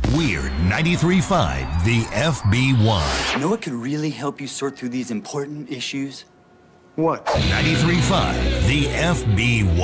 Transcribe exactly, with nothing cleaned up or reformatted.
Weird ninety-three point five, the F B one. You know what could really help you sort through these important issues? What? ninety-three point five, the F B one.